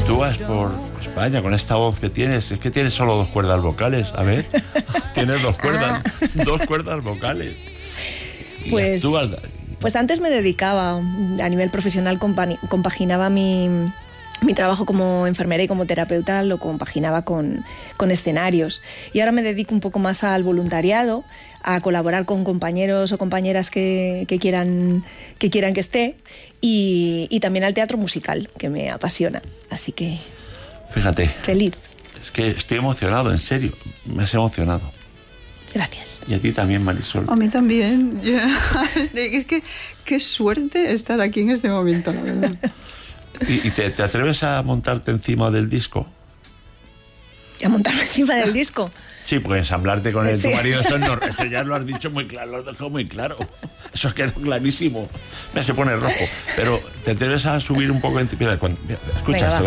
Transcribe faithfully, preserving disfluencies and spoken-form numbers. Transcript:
actúas por España con esta voz que tienes. Es que tienes solo dos cuerdas vocales, a ver. Tienes dos cuerdas, ah. dos cuerdas vocales. Y pues, actúas... pues antes me dedicaba, a nivel profesional compaginaba mi, mi trabajo como enfermera y como terapeuta, lo compaginaba con, con escenarios. Y ahora me dedico un poco más al voluntariado, a colaborar con compañeros o compañeras que, que, quieran, que quieran que esté, y, y también al teatro musical, que me apasiona. Así que... Fíjate. Feliz. Es que estoy emocionado, en serio. Me has emocionado. Gracias. Y a ti también, Marisol. A mí también. Yo, es que qué suerte estar aquí en este momento, la verdad. ¿Y, y te, te atreves a montarte encima del disco? ¿A montarme encima del disco? Sí, porque ensamblarte con el, sí. tu marido, eso, no, eso ya lo has dicho muy claro, lo has dejado muy claro. Eso quedó clarísimo. Me se pone rojo. Pero te atreves a subir un poco en... Mira, escucha Venga, esto. va.